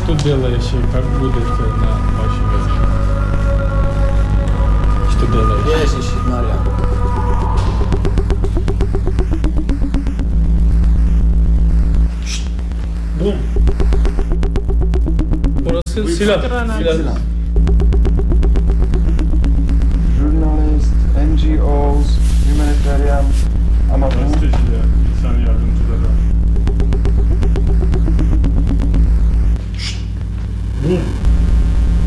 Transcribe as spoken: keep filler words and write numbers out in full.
что делаешь и как будет на вашем языке? Что делаешь? Jeesus Maria. Bum. Burası silah. Silah. Journalist, N G Os, humanitarian,